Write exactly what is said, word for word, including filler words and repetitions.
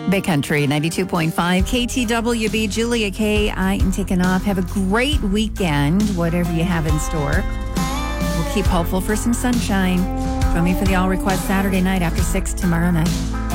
Big Country ninety-two point five K T W B. Julia K. I am taking off. Have a great weekend, whatever you have in store. We'll keep hopeful for some sunshine. Join me for the All Request Saturday night after six tomorrow night.